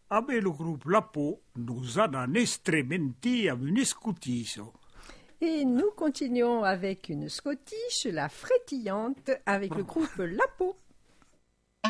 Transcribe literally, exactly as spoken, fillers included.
Ah ben, le groupe Lapo nous a donné strementi a une scutiso. Et nous continuons avec une scottiche, la frétillante, avec le groupe Lapo.